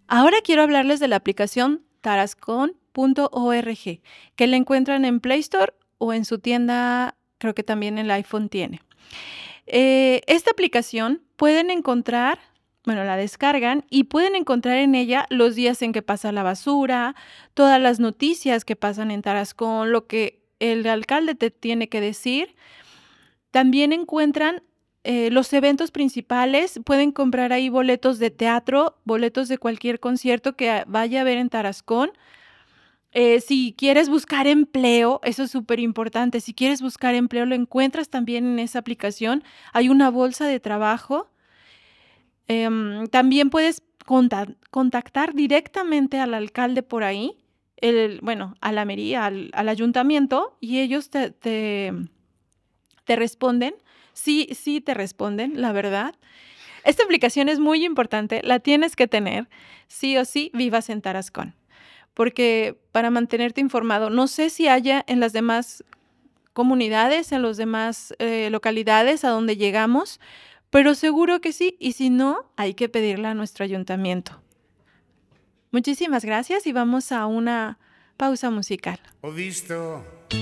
Ahora quiero hablarles de la aplicación tarascon.org, que la encuentran en Play Store o en su tienda, creo que también el iPhone tiene. Esta aplicación pueden encontrar, bueno, la descargan y pueden encontrar en ella los días en que pasa la basura, todas las noticias que pasan en Tarascon, lo que el alcalde te tiene que decir. También encuentran los eventos principales, pueden comprar ahí boletos de teatro, boletos de cualquier concierto que vaya a haber en Tarascon. Si quieres buscar empleo, eso es súper importante. Si quieres buscar empleo, lo encuentras también en esa aplicación. Hay una bolsa de trabajo. También puedes contactar directamente al alcalde por ahí, bueno, a la mairía, al ayuntamiento, y ellos te responden. Sí, sí te responden, la verdad. Esta aplicación es muy importante, la tienes que tener, sí o sí, vivas en Tarascon, porque para mantenerte informado, no sé si haya en las demás comunidades, en los demás localidades a donde llegamos, pero seguro que sí, y si no, hay que pedirla a nuestro ayuntamiento. Muchísimas gracias y vamos a una pausa musical. Ho visto